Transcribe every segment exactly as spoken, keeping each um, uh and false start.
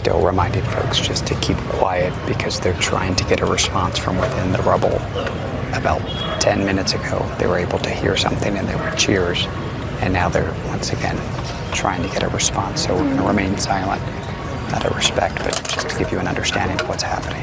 still reminding folks just to keep quiet because they're trying to get a response from within the rubble. About ten minutes ago, they were able to hear something and there were cheers, and now they're once again trying to get a response. So we're going to remain silent out of respect, but just to give you an understanding of what's happening.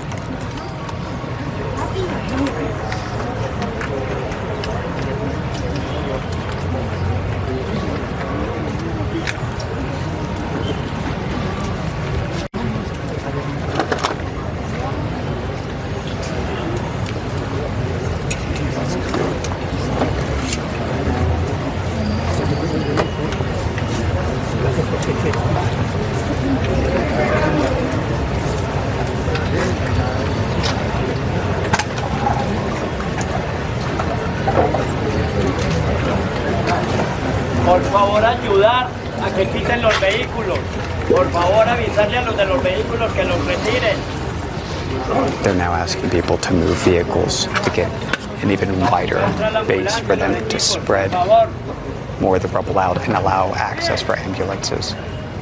Por favor, ayudar a que quiten los vehículos. Por favor, avisarle a los de los vehículos que los retiren. They're now asking people to move vehicles to get an even wider base for them to spread more of the rubble out and allow access for ambulances.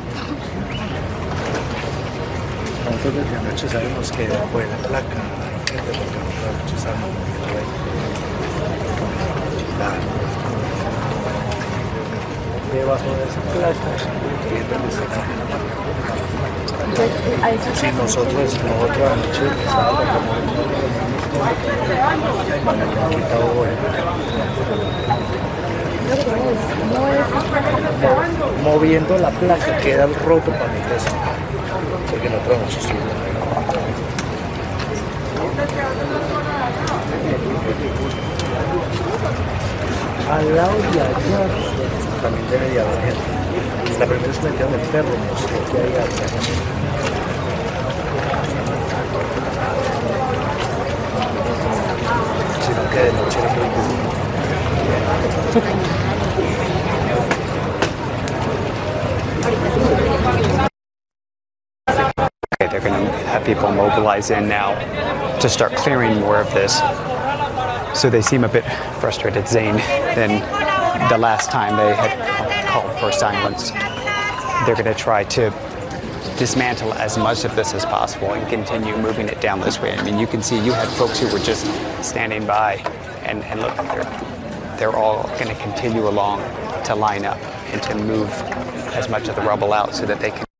Nosotros desde anoche sabemos que debajo de la placa hay gente porque nosotros anoche estábamos moviendo ahí. Debajo de esa placa, que es donde está la placa. Si nosotros, nosotros anoche estábamos moviendo la placa, queda el roto para meterse, porque nosotros vamos a subir. Al lado de allá también debe de haber gente. La primera vez metieron el perro, no sé qué hay allá. Sino que de noche era muy Okay, they're going to have people mobilize in now to start clearing more of this. So they seem a bit frustrated, Zane, than the last time they had called for silence. They're going to try to dismantle as much of this as possible and continue moving it down this way. I mean, you can see you had folks who were just standing by, and, and look, they're, they're all going to continue along to line up and to move as much of the rubble out so that they can